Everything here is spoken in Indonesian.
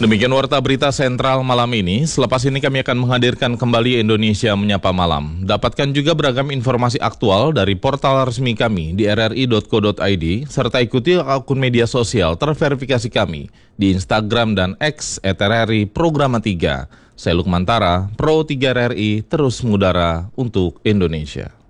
Demikian Warta Berita Sentral malam ini. Selepas ini kami akan menghadirkan kembali Indonesia Menyapa Malam. Dapatkan juga beragam informasi aktual dari portal resmi kami di rri.co.id, serta ikuti akun media sosial terverifikasi kami di Instagram dan X @RRI Programa 3. Saya Lukman Tara, Pro 3 RRI, terus mengudara untuk Indonesia.